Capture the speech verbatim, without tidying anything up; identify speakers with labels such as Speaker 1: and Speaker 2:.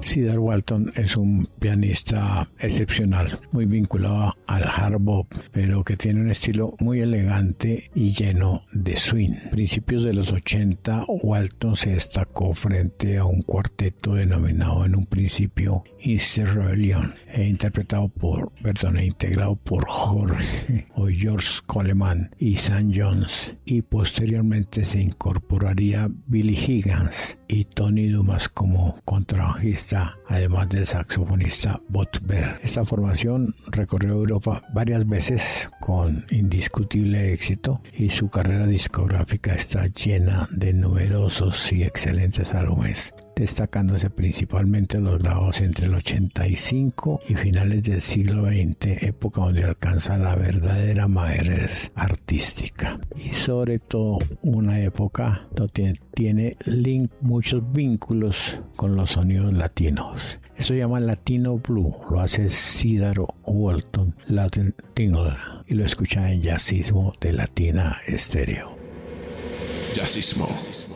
Speaker 1: Cedar Walton es un pianista excepcional, muy vinculado al hard bop, pero que tiene un estilo muy elegante y lleno de swing. A principios de los ochenta, Walton se destacó frente a un cuarteto denominado en un principio Easter Rebellion, e interpretado por, perdón, e integrado por Jorge o George Coleman y Sam Jones, y posteriormente se incorporaría Billy Higgins y Tony Dumas como contrabajista, además del saxofonista Bud Berg. Esta formación recorrió Europa varias veces con indiscutible éxito y su carrera discográfica está llena de numerosos y excelentes álbumes, destacándose principalmente los grabados entre el ochenta y cinco y finales del siglo veinte, época donde alcanza la verdadera madurez artística, y sobre todo una época donde tiene link, muchos vínculos con los sonidos latinos. Eso se llama Latino Blue, lo hace Cedar Walton Latin Tingle, y lo escucha en Jazzismo de Latina Estéreo.
Speaker 2: Jazzismo.